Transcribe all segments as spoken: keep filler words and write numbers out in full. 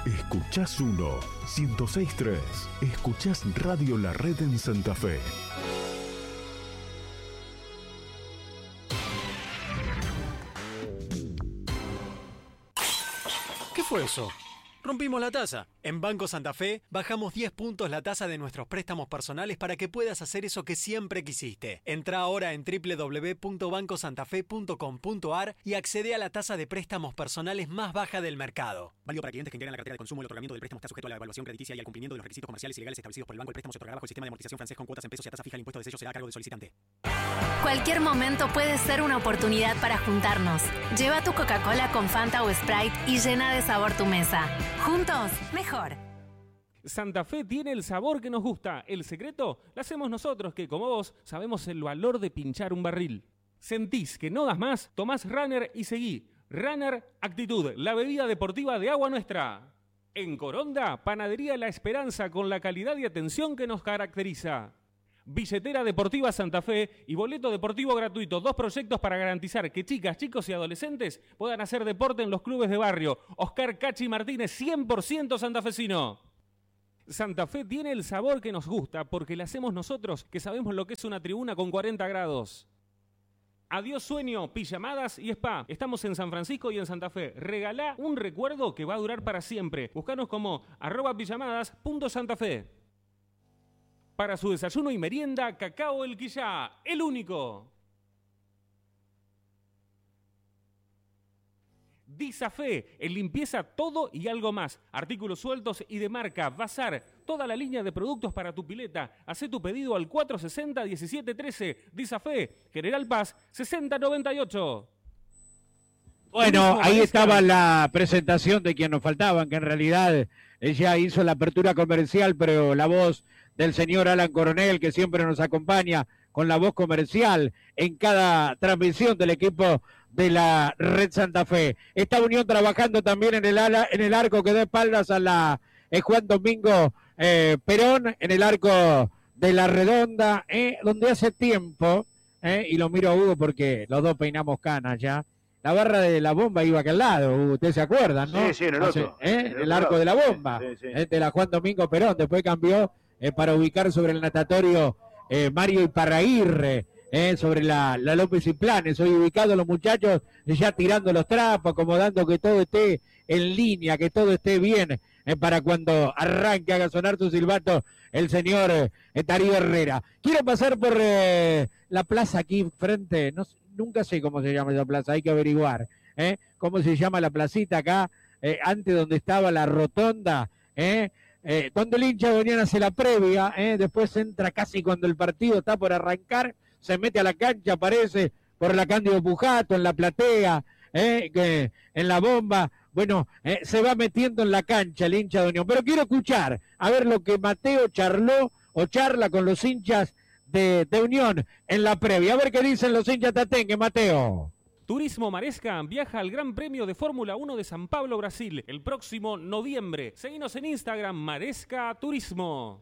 Escuchás uno, ciento seis punto tres. Escuchás Radio La Red en Santa Fe. ¿Qué fue eso? Rompimos la tasa. En Banco Santa Fe bajamos diez puntos la tasa de nuestros préstamos personales para que puedas hacer eso que siempre quisiste. Entra ahora en doble u doble u doble u punto banco santa fe punto com punto a r y accede a la tasa de préstamos personales más baja del mercado. Válido para clientes que integran la cartera de consumo. El otorgamiento del préstamo está sujeto a la evaluación crediticia y al cumplimiento de los requisitos comerciales y legales establecidos por el banco. El préstamo se otorgará bajo el sistema de amortización francés con cuotas en pesos y a tasa fija. El impuesto de sello será a cargo del solicitante. Cualquier momento puede ser una oportunidad para juntarnos. Lleva tu Coca-Cola con Fanta o Sprite y llena de sabor tu mesa. Juntos, mejor. Santa Fe tiene el sabor que nos gusta. El secreto lo hacemos nosotros, que como vos sabemos el valor de pinchar un barril. ¿Sentís que no das más? Tomás Runner y seguí. Runner Actitud, la bebida deportiva de agua nuestra. En Coronda, Panadería La Esperanza, con la calidad y atención que nos caracteriza. Billetera Deportiva Santa Fe y boleto deportivo gratuito. Dos proyectos para garantizar que chicas, chicos y adolescentes puedan hacer deporte en los clubes de barrio. Oscar Cachi Martínez, cien por ciento santafesino. Santa Fe tiene el sabor que nos gusta porque le hacemos nosotros, que sabemos lo que es una tribuna con cuarenta grados. Adiós sueño, pijamadas y spa. Estamos en San Francisco y en Santa Fe. Regalá un recuerdo que va a durar para siempre. Buscanos como arroba pijamadas punto santa fe. Para su desayuno y merienda, Cacao El Quillá, el único. Disafé, en limpieza todo y algo más. Artículos sueltos y de marca, bazar, toda la línea de productos para tu pileta. Hacé tu pedido al cuatro sesenta, diecisiete trece. Disafé, General Paz, sesenta noventa y ocho. Bueno, ahí estaba la presentación de quien nos faltaban, que en realidad ella hizo la apertura comercial, pero la voz del señor Alan Coronel, que siempre nos acompaña con la voz comercial en cada transmisión del equipo de la Red Santa Fe. Esta unión trabajando también en el ala, en el arco que da espaldas a la eh, Juan Domingo eh, Perón, en el arco de la Redonda, eh, donde hace tiempo, eh, y lo miro a Hugo porque los dos peinamos canas ya, la barra de la bomba iba acá al lado, Hugo, ustedes se acuerdan, ¿no? Sí, sí, en el otro. ¿Eh? En el, el arco de la bomba, sí, sí. Eh, de la Juan Domingo Perón, después cambió eh, para ubicar sobre el natatorio eh, Mario Iparraguirre, eh, sobre la, la López y Planes, hoy ubicados los muchachos ya tirando los trapos, acomodando que todo esté en línea, que todo esté bien, eh, para cuando arranque, haga sonar su silbato el señor eh, Darío Herrera. Quiero pasar por eh, la plaza aquí frente, no, nunca sé cómo se llama esa plaza, hay que averiguar, eh, cómo se llama la placita acá, eh, antes donde estaba la rotonda, eh, eh, cuando el hincha venía hace la previa, eh, después entra casi cuando el partido está por arrancar, se mete a la cancha, aparece por la Cándido Pujato, en la platea, eh, que, en la bomba, bueno, eh, se va metiendo en la cancha el hincha de Unión. Pero quiero escuchar, a ver lo que Mateo charló o charla con los hinchas de, de Unión en la previa. A ver qué dicen los hinchas tatengue, Mateo. Turismo Maresca viaja al Gran Premio de Fórmula uno de San Pablo, Brasil, el próximo noviembre. Seguinos en Instagram, Maresca Turismo.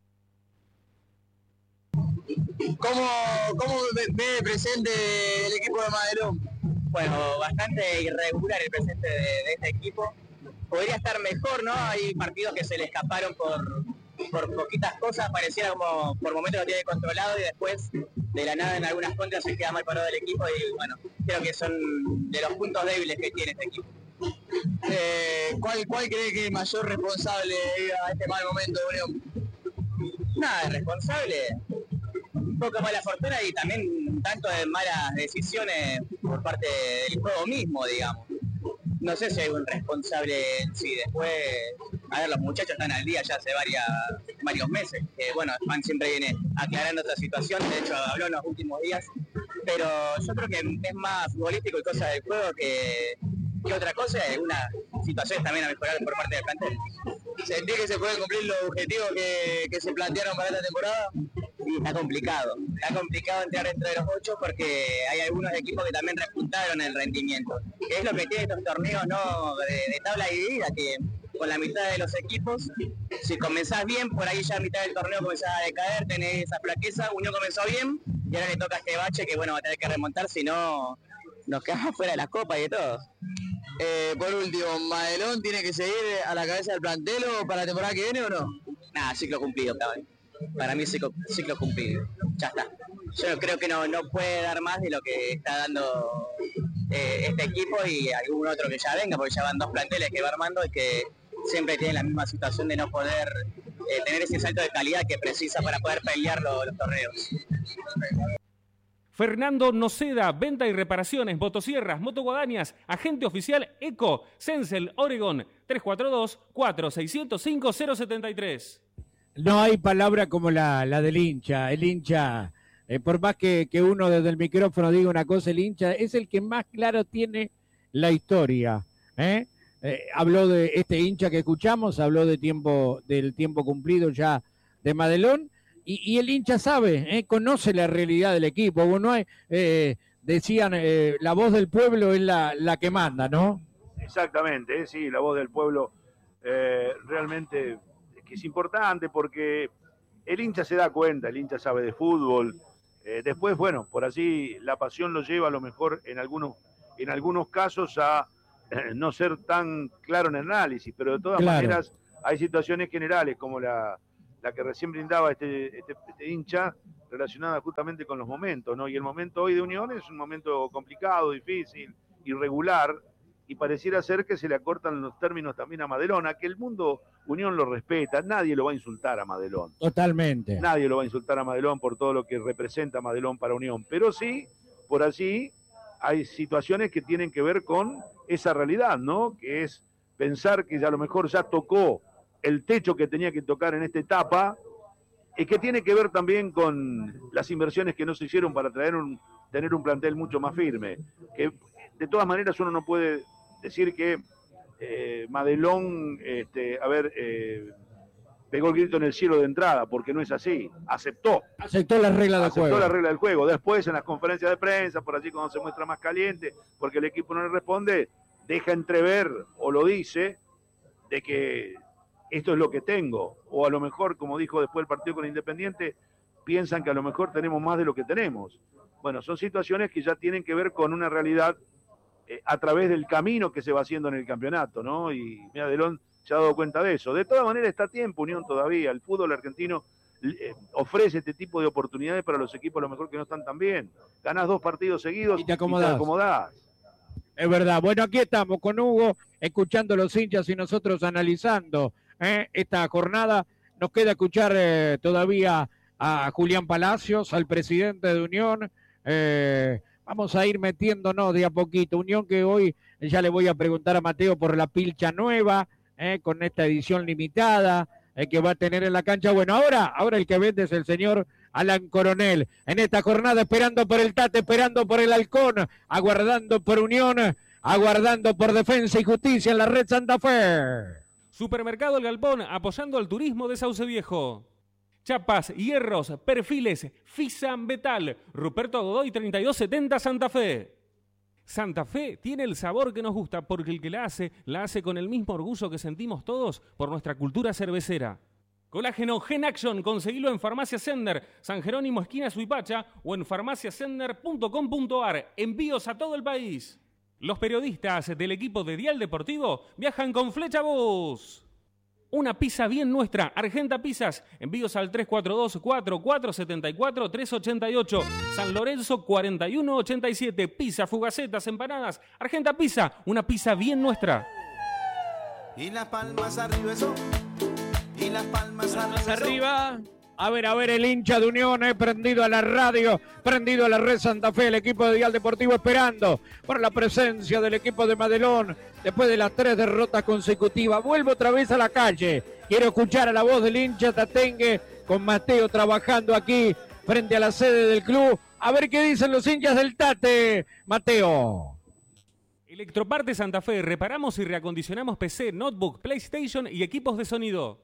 ¿Cómo, cómo ve el presente del equipo de Madelón? Bueno, bastante irregular el presente de, de este equipo. Podría estar mejor, ¿no? Hay partidos que se le escaparon por, por poquitas cosas, pareciera como por momentos lo tiene controlado y después de la nada en algunas contras se queda mal parado el equipo y bueno, creo que son de los puntos débiles que tiene este equipo. Eh, ¿cuál, ¿Cuál cree que es el mayor responsable a este mal momento de Unión? Nada, responsable, un poco mala fortuna y también un tanto de malas decisiones por parte del juego mismo, digamos. No sé si hay un responsable en sí. Después, a ver, los muchachos están al día ya hace varias, varios meses. Que bueno, Juan siempre viene aclarando esta situación, de hecho habló en los últimos días. Pero yo creo que es más futbolístico y cosa del juego que, que otra cosa, es una situación también a mejorar por parte del plantel. ¿Sentí que se pueden cumplir los objetivos que, que se plantearon para esta temporada? Sí, está complicado. Está complicado entrar dentro de los ocho porque hay algunos equipos que también repuntaron el rendimiento. Que es lo que tiene estos torneos, ¿no? de, de tabla dividida, que con la mitad de los equipos, si comenzás bien, por ahí ya a mitad del torneo comenzás a decaer, tenés esa flaqueza. Unión comenzó bien y ahora le toca a este bache que bueno, va a tener que remontar, si no nos quedamos fuera de la copa y de todo. Eh, por último, ¿Madelón tiene que seguir a la cabeza del plantel o para la temporada que viene o no? Nada, ciclo cumplido, cabrón. Para mí ciclo, ciclo cumplido. Ya está. Yo creo que no, no puede dar más de lo que está dando eh, este equipo y algún otro que ya venga, porque ya van dos planteles que va armando y que siempre tienen la misma situación de no poder eh, tener ese salto de calidad que precisa para poder pelear lo, los torneos. Fernando Noceda, venta y reparaciones, motosierras, motoguadañas, agente oficial ECO, Sensel, Oregon, tres cuatro dos, cuatro seis cero cinco, cero siete tres. No hay palabra como la, la del hincha. El hincha, eh, por más que, que uno desde el micrófono diga una cosa, el hincha es el que más claro tiene la historia. ¿eh? Eh, habló de este hincha que escuchamos, habló de tiempo, del tiempo cumplido ya de Madelón. Y, y el hincha sabe, ¿eh? conoce la realidad del equipo. Bueno, hay, eh, decían, eh, la voz del pueblo es la, la que manda, ¿no? Exactamente, ¿eh? Sí, la voz del pueblo eh, realmente que es importante porque el hincha se da cuenta, el hincha sabe de fútbol. Eh, después, bueno, por así la pasión lo lleva a lo mejor en algunos, en algunos casos a eh, no ser tan claro en el análisis, pero de todas Claro. maneras hay situaciones generales como la... la que recién brindaba este, este, este hincha, relacionada justamente con los momentos, ¿no? Y el momento hoy de Unión es un momento complicado, difícil, irregular, y pareciera ser que se le acortan los términos también a Madelón, a que el mundo Unión lo respeta, nadie lo va a insultar a Madelón. Totalmente. Nadie lo va a insultar a Madelón por todo lo que representa Madelón para Unión, pero sí, por allí, hay situaciones que tienen que ver con esa realidad, ¿no? Que es pensar que a lo mejor ya tocó el techo que tenía que tocar en esta etapa, y que tiene que ver también con las inversiones que no se hicieron para traer un, tener un plantel mucho más firme. Que de todas maneras uno no puede decir que eh, Madelón, este, a ver, eh, pegó el grito en el cielo de entrada, porque no es así. Aceptó. Aceptó las reglas del Aceptó juego. la regla del juego. Después, en las conferencias de prensa, por allí cuando se muestra más caliente, porque el equipo no le responde, deja entrever, o lo dice, de que esto es lo que tengo, o a lo mejor, como dijo después el partido con Independiente, piensan que a lo mejor tenemos más de lo que tenemos. Bueno, son situaciones que ya tienen que ver con una realidad eh, a través del camino que se va haciendo en el campeonato, ¿no? Y Madelón se ha dado cuenta de eso. De todas maneras está a tiempo Unión todavía, el fútbol argentino eh, ofrece este tipo de oportunidades para los equipos a lo mejor que no están tan bien. Ganás dos partidos seguidos Y te acomodás. Y te acomodás. Es verdad. Bueno, aquí estamos con Hugo, escuchando a los hinchas y nosotros analizando ¿eh? esta jornada. Nos queda escuchar eh, todavía a Julián Palacios, al presidente de Unión. Eh, vamos a ir metiéndonos de a poquito. Unión que hoy ya le voy a preguntar a Mateo por la pilcha nueva, eh, con esta edición limitada eh, que va a tener en la cancha. Bueno, ahora, ahora el que vende es el señor Alan Coronel. En esta jornada esperando por el Tate, esperando por el Halcón, aguardando por Unión, aguardando por Defensa y Justicia en la Red Santa Fe. Supermercado El Galpón, apoyando al turismo de Sauce Viejo. Chapas, hierros, perfiles, Fisa Metal, Ruperto Godoy treinta y dos setenta Santa Fe. Santa Fe tiene el sabor que nos gusta porque el que la hace, la hace con el mismo orgullo que sentimos todos por nuestra cultura cervecera. Colágeno Gen Action, conseguilo en Farmacia Sender, San Jerónimo esquina Suipacha o en farmacia sender punto com punto ar. Envíos a todo el país. Los periodistas del equipo de Dial Deportivo viajan con Flecha Bus. Una pizza bien nuestra, Argenta Pizzas. Envíos al tres cuatro dos, cuatro cuatro siete cuatro, tres ocho ocho. San Lorenzo cuarenta y uno ochenta y siete. Pizza, fugacetas, empanadas. Argenta Pizza, una pizza bien nuestra. Y las palmas arriba, eso. Y las palmas arriba. Más arriba. A ver, a ver, el hincha de Unión, he prendido a la radio, prendido a la Red Santa Fe, el equipo de Dial Deportivo esperando por la presencia del equipo de Madelón, después de las tres derrotas consecutivas. Vuelvo otra vez a la calle, quiero escuchar a la voz del hincha Tatengue, con Mateo trabajando aquí frente a la sede del club. A ver qué dicen los hinchas del Tate, Mateo. Electroparte Santa Fe, reparamos y reacondicionamos P C, notebook, PlayStation y equipos de sonido.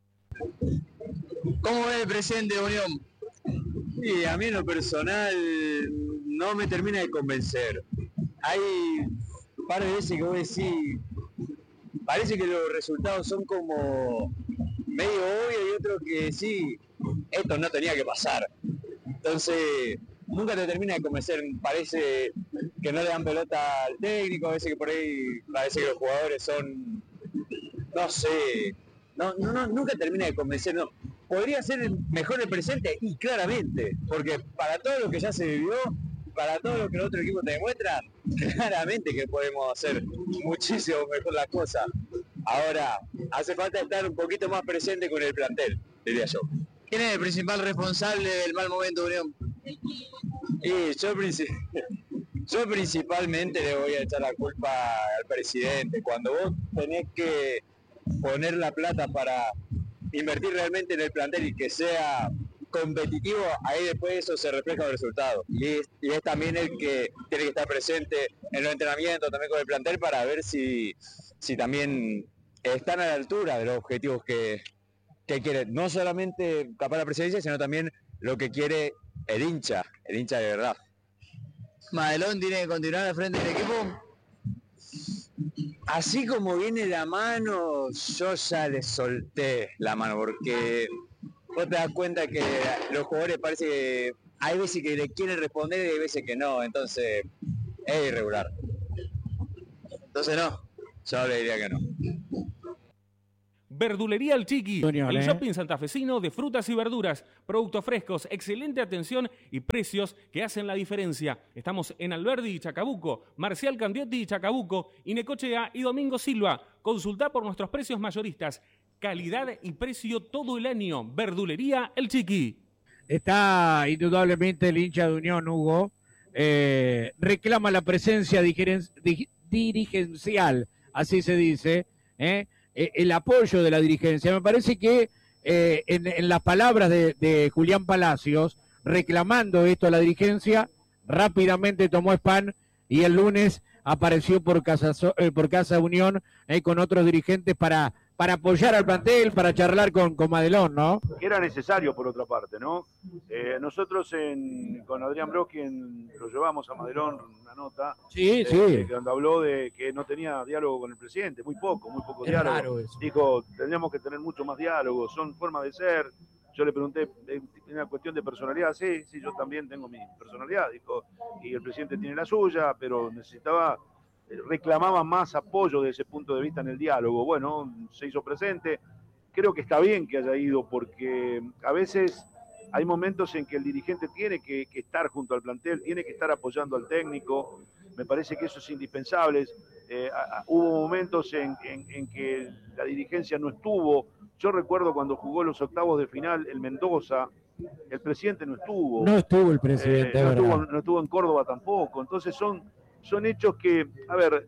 ¿Cómo ves el presidente de Unión? Sí, a mí en lo personal no me termina de convencer. Hay un par de veces que voy a decir, parece que los resultados son como medio obvios y otros que sí, esto no tenía que pasar. Entonces, nunca te termina de convencer. Parece que no le dan pelota al técnico, a veces que por ahí parece que los jugadores son, no sé, no, no, no nunca termina de convencer, no. Podría ser mejor el presente y claramente, porque para todo lo que ya se vivió, para todo lo que el otro equipo te demuestra, claramente que podemos hacer muchísimo mejor las cosas. Ahora, hace falta estar un poquito más presente con el plantel, diría yo. ¿Quién es el principal responsable del mal momento de Unión? Y yo, yo principalmente le voy a echar la culpa al presidente. Cuando vos tenés que poner la plata para invertir realmente en el plantel y que sea competitivo, ahí después eso se refleja en el resultado. Y es, y es también el que tiene que estar presente en los entrenamientos, también con el plantel, para ver si, si también están a la altura de los objetivos que, que quiere. No solamente capaz la presidencia, sino también lo que quiere el hincha, el hincha de verdad. ¿Madelón tiene que continuar al frente del equipo? Así como viene la mano, yo ya le solté la mano, porque vos te das cuenta que los jugadores parece que hay veces que le quieren responder y hay veces que no, entonces es irregular. Entonces no. Yo le diría que no. Verdulería El Chiqui, Señor, el ¿eh? shopping santafesino de frutas y verduras, productos frescos, excelente atención y precios que hacen la diferencia. Estamos en Alberdi y Chacabuco, Marcial Candiotti y Chacabuco, y Necochea y Domingo Silva. Consulta por nuestros precios mayoristas. Calidad y precio todo el año. Verdulería El Chiqui. Está indudablemente el hincha de Unión, Hugo. Eh, reclama la presencia digeren- dig- dirigencial, así se dice, ¿eh? el apoyo de la dirigencia. Me parece que eh, en, en las palabras de, de Julián Palacios, reclamando esto a la dirigencia, rápidamente tomó spam y el lunes apareció por Casa, eh, por Casa Unión eh, con otros dirigentes para, para apoyar al plantel, para charlar con, con Madelón, ¿no? Que era necesario por otra parte, ¿no? Eh, nosotros en, con Adrián Broski en, lo llevamos a Madelón una nota. Sí, eh, sí. Cuando habló de que no tenía diálogo con el presidente, muy poco, muy poco Es diálogo. raro eso. Dijo, tendríamos que tener mucho más diálogo, son formas de ser. Yo le pregunté, ¿es una cuestión de personalidad? Sí, sí, yo también tengo mi personalidad, dijo, y el presidente tiene la suya, pero necesitaba, reclamaba más apoyo desde ese punto de vista en el diálogo. Bueno, se hizo presente. Creo que está bien que haya ido, porque a veces hay momentos en que el dirigente tiene que, que estar junto al plantel, tiene que estar apoyando al técnico. Me parece que eso es indispensable. Eh, a, a, hubo momentos en, en, en que la dirigencia no estuvo. Yo recuerdo cuando jugó los octavos de final el Mendoza, el presidente no estuvo. No estuvo el presidente, eh, no, ¿verdad? estuvo, no estuvo en Córdoba tampoco. Entonces son, son hechos que, a ver,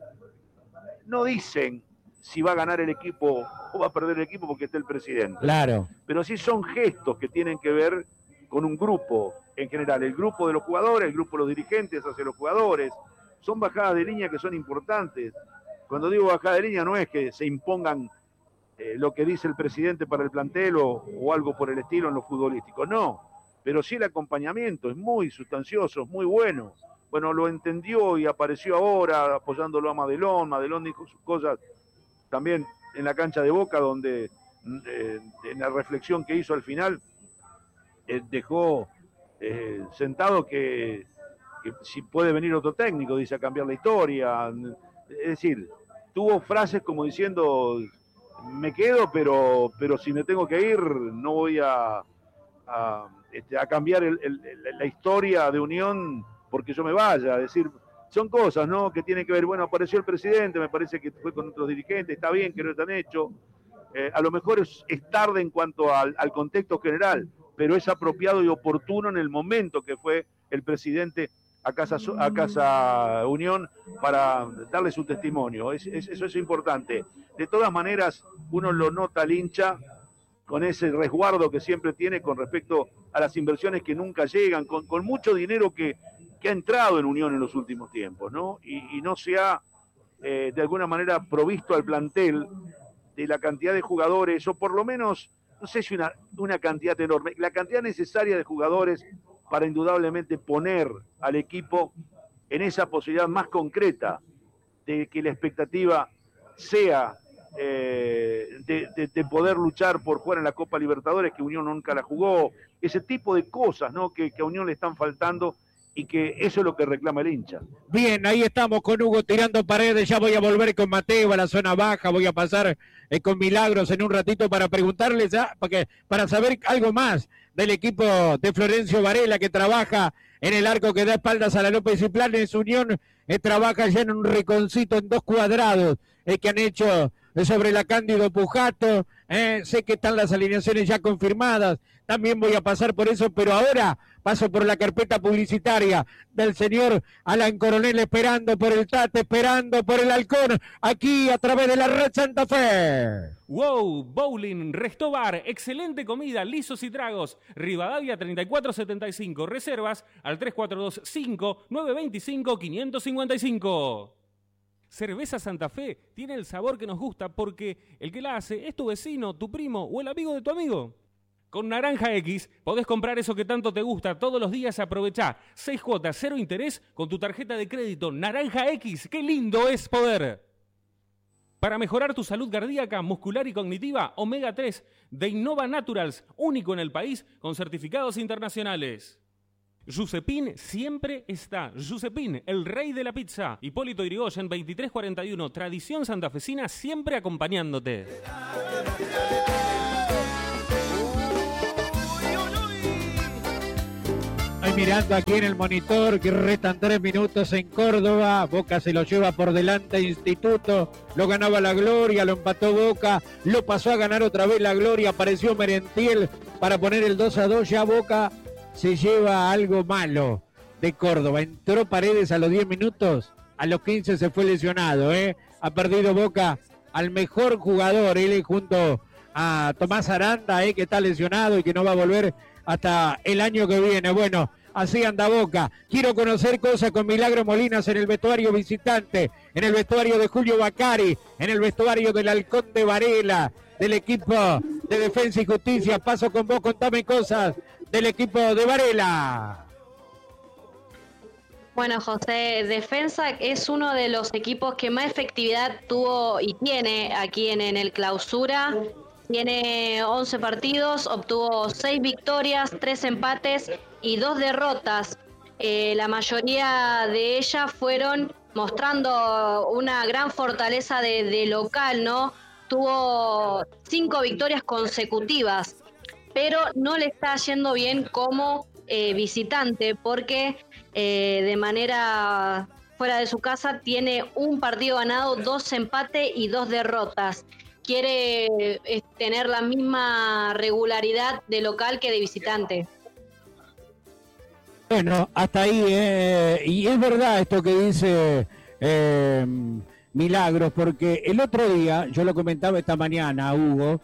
no dicen si va a ganar el equipo o va a perder el equipo porque está el presidente. Claro. Pero sí son gestos que tienen que ver con un grupo en general, el grupo de los jugadores, el grupo de los dirigentes hacia los jugadores. Son bajadas de línea que son importantes. Cuando digo bajada de línea no es que se impongan eh, lo que dice el presidente para el plantel o, o algo por el estilo en lo futbolístico, no. Pero sí el acompañamiento es muy sustancioso, es muy bueno. Bueno, lo entendió y apareció ahora apoyándolo a Madelón. Madelón dijo sus cosas también en la cancha de Boca, donde eh, en la reflexión que hizo al final eh, dejó eh, sentado que, que si puede venir otro técnico, dice, a cambiar la historia. Es decir, tuvo frases como diciendo, me quedo, pero, pero si me tengo que ir, no voy a, a, este, a cambiar el, el, la historia de Unión porque yo me vaya. Es decir, son cosas, ¿no?, que tienen que ver. Bueno, apareció el presidente, me parece que fue con otros dirigentes, está bien que no están hechos. Eh, a lo mejor es, es tarde en cuanto al, al contexto general, pero es apropiado y oportuno en el momento que fue el presidente a Casa, a Casa Unión para darle su testimonio. Es, es, eso es importante. De todas maneras, uno lo nota al hincha con ese resguardo que siempre tiene con respecto a las inversiones que nunca llegan, con, con mucho dinero que, que ha entrado en Unión en los últimos tiempos, ¿no? Y, y no se ha, eh, de alguna manera, provisto al plantel de la cantidad de jugadores, o por lo menos, no sé si una, una cantidad enorme, la cantidad necesaria de jugadores para indudablemente poner al equipo en esa posibilidad más concreta de que la expectativa sea eh, de, de, de poder luchar por jugar en la Copa Libertadores, que Unión nunca la jugó, ese tipo de cosas, ¿no?, que, que a Unión le están faltando y que eso es lo que reclama el hincha. Bien, ahí estamos con Hugo tirando paredes, ya voy a volver con Mateo a la zona baja, voy a pasar eh, con Milagros en un ratito para preguntarles, ya, porque, para saber algo más del equipo de Florencio Varela que trabaja en el arco que da espaldas a la López y Planes. Unión eh, trabaja ya en un reconcito en dos cuadrados eh, que han hecho eh, sobre la Cándido Pujato, eh, sé que están las alineaciones ya confirmadas, también voy a pasar por eso, pero ahora paso por la carpeta publicitaria del señor Alan Coronel, esperando por el Tate, esperando por el Halcón, aquí a través de la Red Santa Fe. Wow, Bowling, Restobar, excelente comida, lisos y tragos. Rivadavia treinta y cuatro setenta y cinco, reservas al tres cuatro dos cinco, nueve dos cinco, cinco cinco cinco. Cerveza Santa Fe tiene el sabor que nos gusta porque el que la hace es tu vecino, tu primo o el amigo de tu amigo. Con Naranja X podés comprar eso que tanto te gusta todos los días. Aprovechá seis cuotas, cero interés con tu tarjeta de crédito. Naranja X, qué lindo es poder. Para mejorar tu salud cardíaca, muscular y cognitiva, Omega tres de Innova Naturals, único en el país con certificados internacionales. Giuseppin siempre está. Giuseppin, el rey de la pizza. Hipólito Yrigoyen, veintitrés cuarenta y uno. Tradición santafesina siempre acompañándote. Estoy mirando aquí en el monitor que restan tres minutos en Córdoba. Boca se lo lleva por delante Instituto. Lo ganaba la Gloria, lo empató Boca. Lo pasó a ganar otra vez la Gloria. Apareció Merentiel para poner el dos a dos. Ya Boca se lleva algo malo de Córdoba. Entró Paredes a los diez minutos. A los quince se fue lesionado. ¿eh? Ha perdido Boca al mejor jugador. Él junto a Tomás Aranda, ¿eh? que está lesionado y que no va a volver hasta el año que viene. Bueno, así anda Boca. Quiero conocer cosas con Milagro Molinas en el vestuario visitante, en el vestuario de Julio Bacari, en el vestuario del Halcón de Varela, del equipo de Defensa y Justicia. Paso con vos, contame cosas del equipo de Varela. Bueno, José, Defensa es uno de los equipos que más efectividad tuvo y tiene aquí en, en el Clausura. Tiene once partidos, obtuvo seis victorias, tres empates y dos derrotas. Eh, la mayoría de ellas fueron mostrando una gran fortaleza de, de local, ¿no? Tuvo cinco victorias consecutivas, pero no le está yendo bien como eh, visitante porque eh, de manera fuera de su casa tiene un partido ganado, dos empates y dos derrotas. Quiere eh, tener la misma regularidad de local que de visitante. Bueno, hasta ahí, eh, y es verdad esto que dice eh, Milagros, porque el otro día, yo lo comentaba esta mañana, Hugo,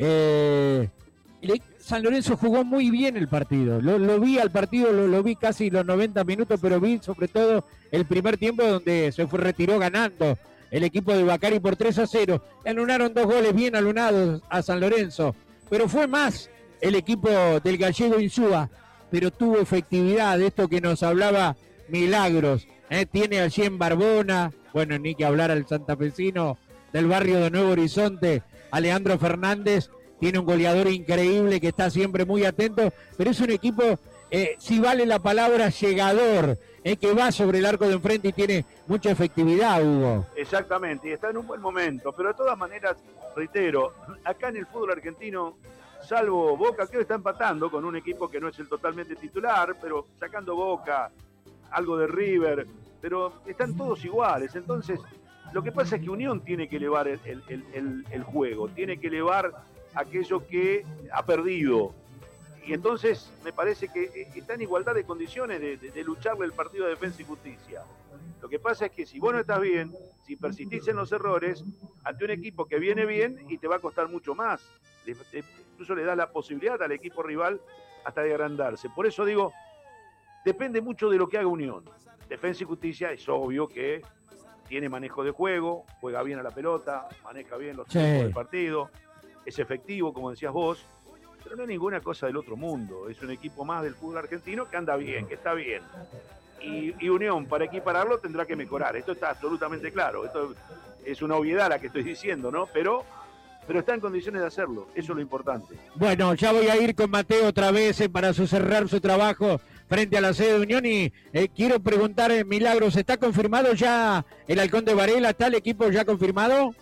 eh, San Lorenzo jugó muy bien el partido, lo, lo vi al partido, lo, lo vi casi los noventa minutos, pero vi sobre todo el primer tiempo donde se fue, retiró ganando el equipo de Bacari por tres a cero. Alunaron dos goles bien alunados a San Lorenzo, pero fue más el equipo del gallego Insúa, pero tuvo efectividad, esto que nos hablaba Milagros. ¿eh? Tiene allí en Barbona, bueno, ni que hablar al santafesino del barrio de Nuevo Horizonte, Alejandro Fernández, tiene un goleador increíble que está siempre muy atento, pero es un equipo, eh, si vale la palabra, llegador, eh, que va sobre el arco de enfrente y tiene mucha efectividad, Hugo. Exactamente, y está en un buen momento, pero de todas maneras, reitero, acá en el fútbol argentino, salvo Boca, que está empatando con un equipo que no es el totalmente titular, pero sacando Boca, algo de River, pero están todos iguales. Entonces, lo que pasa es que Unión tiene que elevar el, el, el, el juego, tiene que elevar aquello que ha perdido. Y entonces me parece que está en igualdad de condiciones de, de, de lucharle el partido de Defensa y Justicia. Lo que pasa es que si vos no estás bien, si persistís en los errores, ante un equipo que viene bien y te va a costar mucho más. Le, te, incluso le da la posibilidad al equipo rival hasta de agrandarse. Por eso digo, depende mucho de lo que haga Unión. Defensa y Justicia es obvio que tiene manejo de juego, juega bien a la pelota, maneja bien los tiempos sí. del partido, es efectivo, como decías vos, pero no es ninguna cosa del otro mundo. Es un equipo más del fútbol argentino que anda bien, que está bien. Y, y Unión, para equipararlo, tendrá que mejorar. Esto está absolutamente claro. Esto es una obviedad la que estoy diciendo, ¿no? Pero, pero está en condiciones de hacerlo. Eso es lo importante. Bueno, ya voy a ir con Mateo otra vez eh, para su cerrar su trabajo frente a la sede de Unión. Y eh, quiero preguntar, eh, Milagros, ¿está confirmado ya el Halcón de Varela? ¿Está el equipo ya confirmado?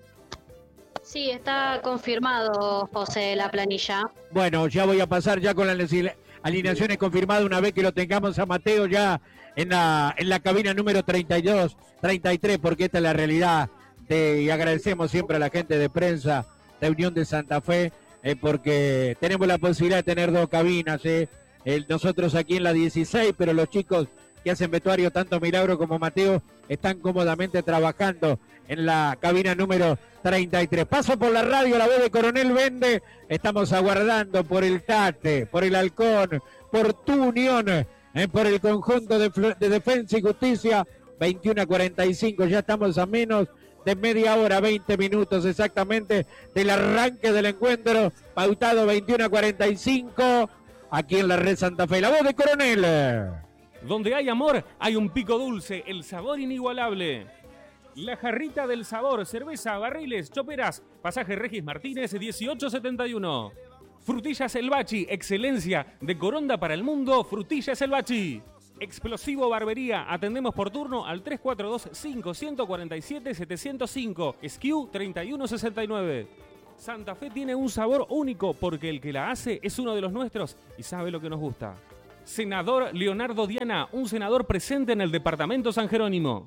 Sí, está confirmado, José, la planilla. Bueno, ya voy a pasar ya con las alineaciones confirmadas una vez que lo tengamos a Mateo ya en la, en la cabina número treinta y dos, treinta y tres, porque esta es la realidad. De, y agradecemos siempre a la gente de prensa de Unión de Santa Fe, eh, porque tenemos la posibilidad de tener dos cabinas, eh. Eh, nosotros aquí en la dieciséis, pero los chicos que hacen vestuario, tanto Milagro como Mateo, están cómodamente trabajando en la cabina número treinta y tres. Paso por la radio, la voz de Coronel Vende. Estamos aguardando por el Tate, por el Halcón, por tu Unión, eh, por el conjunto de, de Defensa y Justicia. veintiuno a cuarenta y cinco, ya estamos a menos de media hora, veinte minutos exactamente del arranque del encuentro, pautado veintiuno a cuarenta y cinco, aquí en la Red Santa Fe. La voz de Coronel. Donde hay amor, hay un pico dulce, el sabor inigualable. La Jarrita del Sabor, cerveza, barriles, choperas, pasaje Regis Martínez, dieciocho setenta y uno. Frutillas El Bachi, excelencia de Coronda para el mundo, Frutillas El Bachi. Explosivo Barbería, atendemos por turno al tres cuatro dos, cinco cuatro siete, siete cero cinco, S K U treinta y uno sesenta y nueve. Santa Fe tiene un sabor único porque el que la hace es uno de los nuestros y sabe lo que nos gusta. Senador Leonardo Diana, un senador presente en el departamento San Jerónimo.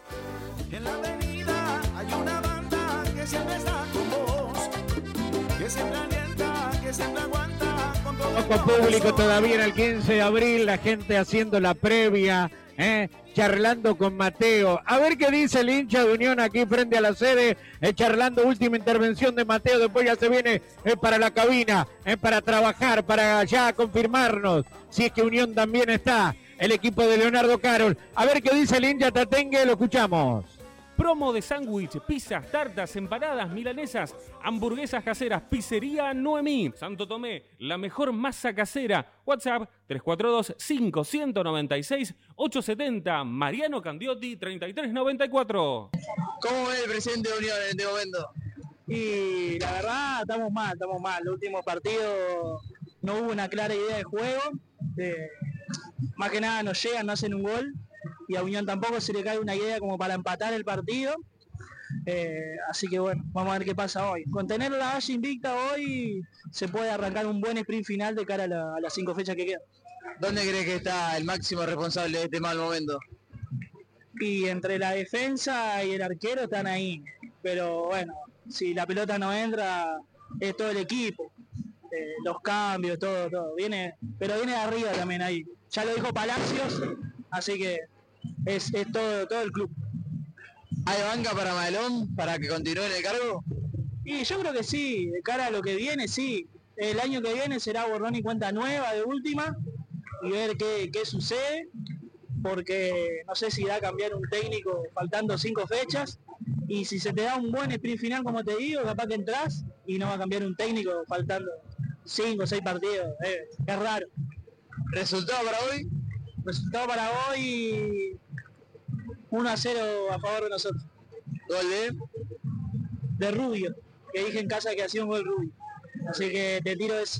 En la avenida hay una banda que siempre está con vos, que siempre alienta, que siempre aguanta con todo. Poco público todavía en el quince de abril, la gente haciendo la previa, eh, charlando con Mateo. A ver qué dice el hincha de Unión aquí frente a la sede, eh, charlando, última intervención de Mateo, después ya se viene eh, para la cabina, eh, para trabajar, para ya confirmarnos si es que Unión también está, el equipo de Leonardo Carol. A ver qué dice el hincha tatengue, lo escuchamos. Promo de sándwich, pizzas, tartas, empanadas, milanesas, hamburguesas caseras, pizzería Noemí, Santo Tomé, la mejor masa casera. WhatsApp tres cuatro dos, cinco nueve seis, ocho siete cero, Mariano Candiotti treinta y tres noventa y cuatro. ¿Cómo ve el presidente de Unión en este momento? Y la verdad, estamos mal, estamos mal. El último partido no hubo una clara idea de juego. Eh, más que nada nos llegan, no hacen un gol. Y a Unión tampoco se le cae una idea como para empatar el partido. Eh, así que bueno, vamos a ver qué pasa hoy. Con tener la valla invicta hoy se puede arrancar un buen sprint final de cara a, la, a las cinco fechas que quedan. ¿Dónde crees que está el máximo responsable de este mal momento? Y entre la defensa y el arquero están ahí. Pero bueno, si la pelota no entra, es todo el equipo. Eh, los cambios, todo, todo. Viene, pero viene de arriba también ahí. Ya lo dijo Palacios, así que es, es todo, todo el club. ¿Hay banca para Malón para que continúe en el cargo? Y yo creo que sí, de cara a lo que viene, sí. El año que viene será borrón y cuenta nueva de última y ver qué, qué sucede, porque no sé si da a cambiar un técnico faltando cinco fechas, y si se te da un buen sprint final, como te digo, capaz que entras y no va a cambiar un técnico faltando cinco o seis partidos. Eh, es raro. ¿Resultado para hoy? Resultado para hoy uno a cero a favor de nosotros. ¿Gol de? De Rubio, que dije en casa que hacía un gol Rubio. Así que te tiro eso.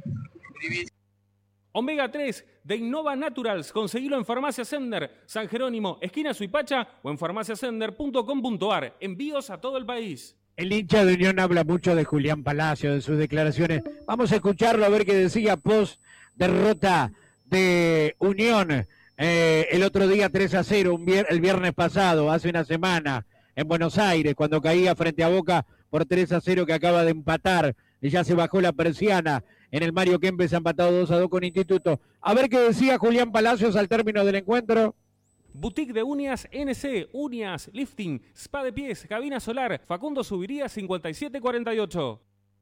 Omega tres de Innova Naturals, conseguilo en Farmacia Sender, San Jerónimo, esquina Suipacha o en farmacia sender punto com punto ar. Envíos a todo el país. El hincha de Unión habla mucho de Julián Palacio, de sus declaraciones. Vamos a escucharlo a ver qué decía post derrota de Unión. Eh, el otro día tres a cero, un vier- el viernes pasado, hace una semana, en Buenos Aires, cuando caía frente a Boca por tres a cero, que acaba de empatar, y ya se bajó la persiana. En el Mario Kempes ha empatado dos a dos con Instituto. A ver qué decía Julián Palacios al término del encuentro. Boutique de uñas N C, uñas, lifting, spa de pies, cabina solar, Facundo Subiría cincuenta y siete cuarenta y ocho.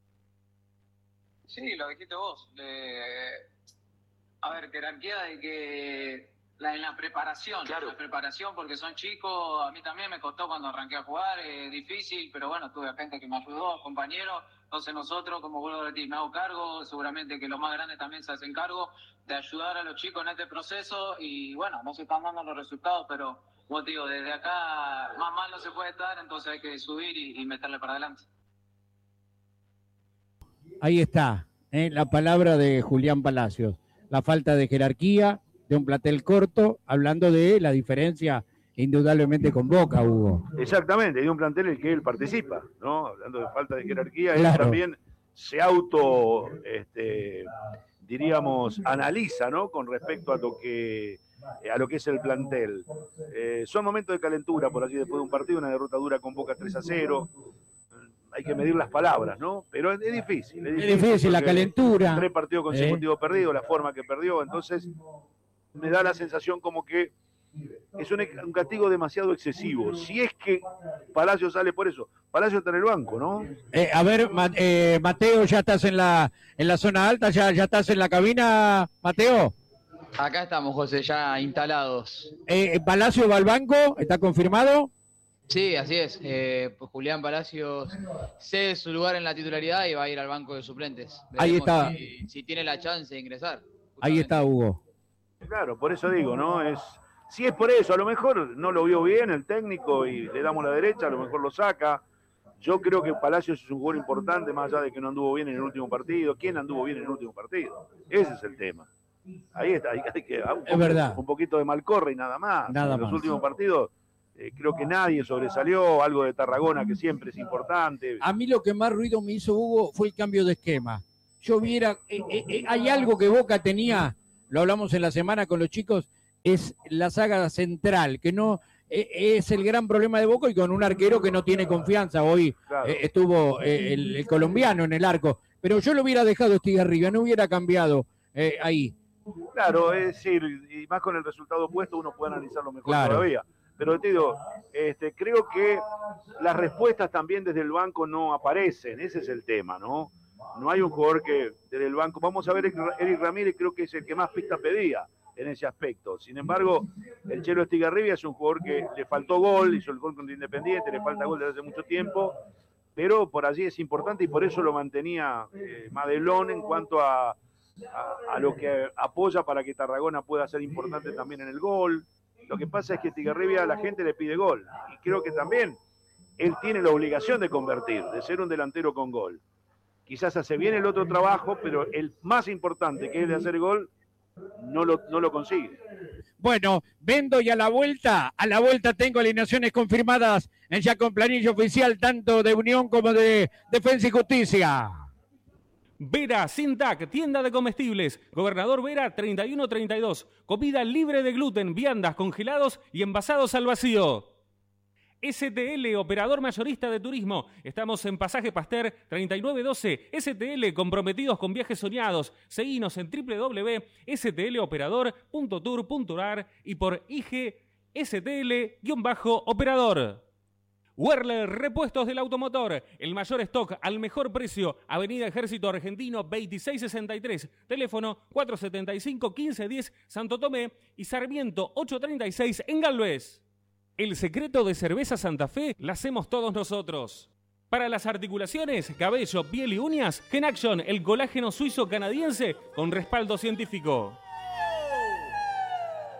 Sí, lo dijiste vos. Eh, a ver, jerarquía de que la, en la preparación, claro. La preparación, porque son chicos, a mí también me costó cuando arranqué a jugar, es eh, difícil, pero bueno, tuve gente que me ayudó, compañeros, entonces nosotros, como vuelvo a decir, me hago cargo, seguramente que los más grandes también se hacen cargo de ayudar a los chicos en este proceso, y bueno, no se están dando los resultados, pero como te digo, desde acá más mal no se puede estar, entonces hay que subir y, y meterle para adelante. Ahí está, ¿eh? La palabra de Julián Palacios. La falta de jerarquía, de un plantel corto, hablando de la diferencia indudablemente con Boca, Hugo. Exactamente, de un plantel en el que él participa, ¿no? Hablando de falta de jerarquía, Claro. él también se auto, este, diríamos, analiza, ¿no? Con respecto a lo que a lo que es el plantel. Eh, son momentos de calentura, por allí, después de un partido, una derrota dura con Boca tres a cero. Hay que medir las palabras, ¿no? Pero es, es difícil. Es difícil, difícil la calentura. Tres partidos consecutivos ¿Eh? perdidos, la forma que perdió, entonces me da la sensación como que es un, un castigo demasiado excesivo. Si es que Palacio sale por eso. Palacio está en el banco, ¿no? Eh, a ver, Ma- eh, Mateo, ya estás en la en la zona alta, ya, ya estás en la cabina, Mateo. Acá estamos, José, ya instalados. Eh, ¿Palacio va al banco? ¿Está confirmado? Sí, así es. Eh, pues Julián Palacios cede su lugar en la titularidad y va a ir al banco de suplentes. Ahí Veremos está. Si, si tiene la chance de ingresar. Ahí está Hugo. Claro, por eso digo, ¿no? Es, si es por eso, a lo mejor no lo vio bien el técnico y le damos la derecha, a lo mejor lo saca. Yo creo que Palacios es un jugador importante, más allá de que no anduvo bien en el último partido. ¿Quién anduvo bien en el último partido? Ese es el tema. Ahí está, hay, hay que, un, Es verdad. un poquito de Malcorre y nada más. Nada en los más. últimos partidos eh, creo que nadie sobresalió, algo de Tarragona que siempre es importante. A mí lo que más ruido me hizo, Hugo, fue el cambio de esquema. Yo viera, eh, eh, eh, hay algo que Boca tenía, lo hablamos en la semana con los chicos, es la saga central, que no eh, es el gran problema de Boca y con un arquero que no tiene confianza. Hoy Claro. eh, estuvo eh, el, el colombiano en el arco, pero yo lo hubiera dejado Estigarribia, no hubiera cambiado eh, ahí. Claro, es decir, y más con el resultado opuesto uno puede analizarlo mejor Claro. todavía. Pero te digo, este, creo que las respuestas también desde el banco no aparecen, ese es el tema, ¿no? No hay un jugador que desde el banco, vamos a ver, Eric Ramírez creo que es el que más pistas pedía en ese aspecto. Sin embargo, el Chelo Estigarribia es un jugador que le faltó gol, hizo el gol contra Independiente, le falta gol desde hace mucho tiempo, pero por allí es importante y por eso lo mantenía eh, Madelón en cuanto a, a, a lo que apoya para que Tarragona pueda ser importante también en el gol. Lo que pasa es que Estigarribia a la gente le pide gol y creo que también él tiene la obligación de convertir, de ser un delantero con gol. Quizás hace bien el otro trabajo, pero el más importante, que es de hacer gol, no lo, no lo consigue. Bueno, vendo y a la vuelta, a la vuelta tengo alineaciones confirmadas en ya con planilla oficial tanto de Unión como de Defensa y Justicia. Vera Sintac, tienda de comestibles. Gobernador Vera treinta y uno treinta y dos. Comida libre de gluten, viandas, congelados y envasados al vacío. S T L, operador mayorista de turismo. Estamos en Pasaje Pasteur treinta y nueve doce. S T L, comprometidos con viajes soñados. Seguinos en doble u doble u doble u punto s t l operador punto tour punto a r y por I G S T L-operador. Werler Repuestos del Automotor, el mayor stock al mejor precio. Avenida Ejército Argentino veintiséis sesenta y tres, teléfono cuatro setenta y cinco, quince diez, Santo Tomé y Sarmiento ochocientos treinta y seis en Galvez. El secreto de Cerveza Santa Fe la hacemos todos nosotros. Para las articulaciones, cabello, piel y uñas, Genaction, el colágeno suizo canadiense con respaldo científico.